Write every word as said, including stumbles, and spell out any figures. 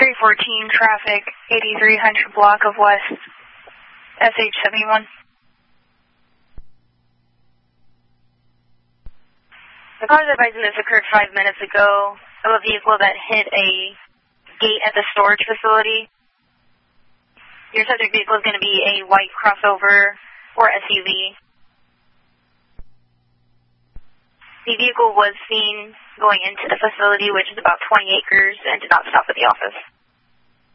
three fourteen traffic, eighty-three hundred block of West, S H seventy-one. The cause advising this occurred five minutes ago of a vehicle that hit a gate at the storage facility. Your subject vehicle is going to be a white crossover or S U V. The vehicle was seen going into the facility, which is about twenty acres, and did not stop at the office.